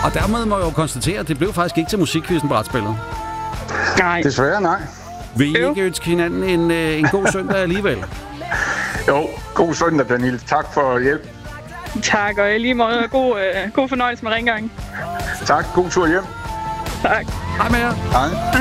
Og dermed må jeg jo konstatere, at det blev faktisk ikke til musikquizzen, brætspillet. Nej. Desværre nej. Vil I ikke ønske hinanden en god søndag alligevel? Jo, god søndag, Pernille. Tak for hjælp. Tak, og i lige måde god fornøjelse med rengøringen. Tak, god tur hjem. Tak. Hej med jer. Hej.